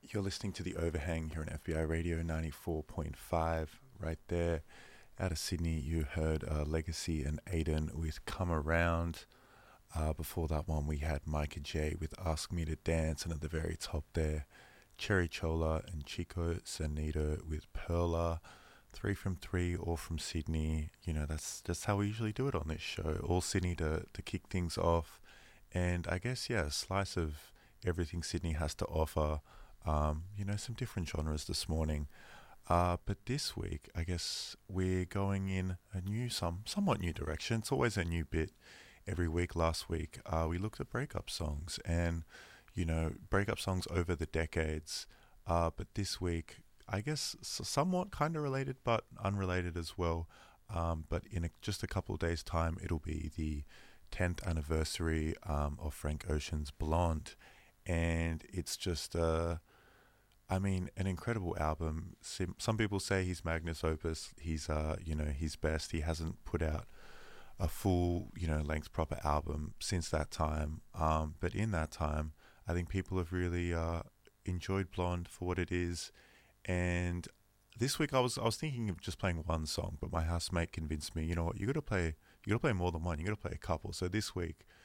You're listening to The Overhang here on FBI Radio 94.5. Right there out of Sydney, you heard Legacy and Aiden with Come Around. Before that one, we had Micah J with Ask Me to Dance. And at the very top there, Cherry Chola and Chico Sanito with Perla. 3 from 3, all from Sydney. You know, that's just how we usually do it on this show. All Sydney to kick things off. And I guess, yeah, a slice of everything Sydney has to offer. Some different genres this morning. But this week, I guess we're going in a somewhat new direction. It's always a new bit every week. Last week, we looked at breakup songs and, breakup songs over the decades. But this week, I guess somewhat kind of related, but unrelated as well. But in just a couple of days' time, it'll be the 10th anniversary of Frank Ocean's Blonde. And it's just an incredible album. Some people say he's magnus opus. He's, his best. He hasn't put out a full, length proper album since that time. But in that time, I think people have really enjoyed Blonde for what it is. And this week I was thinking of just playing one song, but my housemate convinced me, you know what, you gotta play more than one. You gotta play a couple. So this week